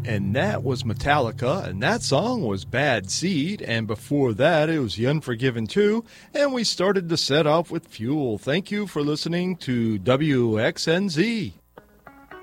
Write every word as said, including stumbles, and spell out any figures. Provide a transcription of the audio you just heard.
And that was Metallica, and that song was Bad Seed, and before that it was The Unforgiven two, and we started the set off with Fuel. Thank you for listening to W X N Z.